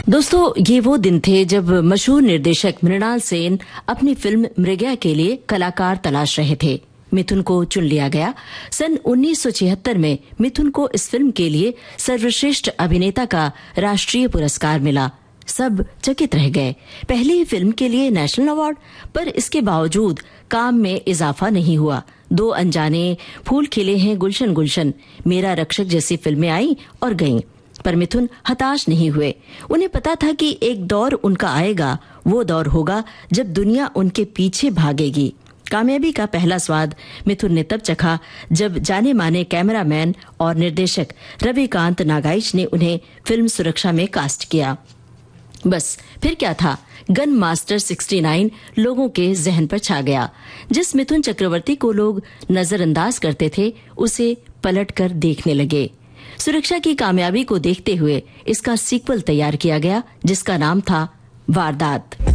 दोस्तों, ये वो दिन थे जब मशहूर निर्देशक मृणाल सेन अपनी फिल्म मृगया के लिए कलाकार तलाश रहे थे। मिथुन को चुन लिया गया। सन 1976 में मिथुन को इस फिल्म के लिए सर्वश्रेष्ठ अभिनेता का राष्ट्रीय पुरस्कार मिला। सब चकित रह गए। पहली ही फिल्म के लिए नेशनल अवार्ड, पर इसके बावजूद काम में इजाफा नहीं हुआ। दो अनजाने, फूल खिले हैं गुलशन गुलशन, मेरा रक्षक जैसी फिल्में आई और गईं, पर मिथुन हताश नहीं हुए। उन्हें पता था कि एक दौर उनका आएगा, वो दौर होगा जब दुनिया उनके पीछे भागेगी। कामयाबी का पहला स्वाद मिथुन ने तब चखा जब जाने माने कैमरामैन और निर्देशक रविकांत नागाइच ने उन्हें फिल्म सुरक्षा में कास्ट किया। बस फिर क्या था, गन मास्टर 69 लोगों के जहन पर छा गया। जिस मिथुन चक्रवर्ती को लोग नजरअंदाज करते थे, उसे पलटकर देखने लगे। सुरक्षा की कामयाबी को देखते हुए इसका सीक्वल तैयार किया गया, जिसका नाम था वारदात।